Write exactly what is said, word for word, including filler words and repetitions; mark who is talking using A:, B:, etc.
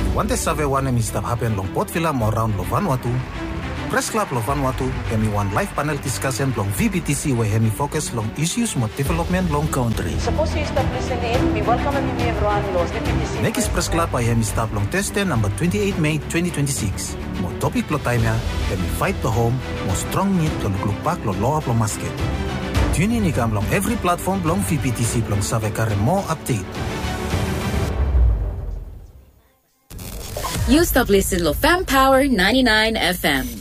A: Wante save wane mi stap happen long Port Vila mo round lo Vanuatu. Press Club lo Vanuatu hemi one live panel discussion long V B T C we hemi focus long issues mo development long country.
B: Suppose you stop listening, we welcome everyone los V B T C.
A: Next Press Club ay hemi stap long teste number twenty-eight May twenty twenty-six. Mo topic lo time ya, hemi fight the home, mo strong need lo lukpak lo loa lo masket. Tune in ikam long every platform long V B T C long save kare mo update.
C: You stop listening to Fam Power ninety-nine F M.